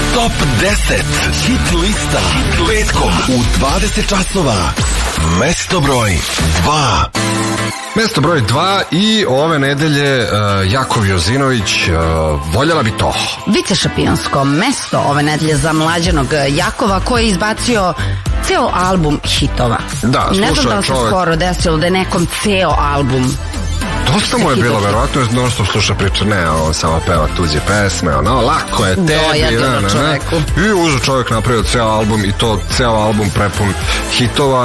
Top 10 hit lista petkom u 20 časova. Mesto broj 2. Mesto broj 2 i ove nedelje Jakov Jozinović, Voljela bi to. Vice šampionsko mesto ove nedelje za mlađenog Jakova koji je izbacio ceo album hitova. Da, ne znam da li se skoro desilo da je nekom ceo album. Dosta mu je bilo, verovatno je dosta sluša priča, ne, on samo peva tuđe pesme, ono, lako je tebi, dojadilo čoveku. I uzeo čovjek napravio ceo album i to ceo album prepun hitova.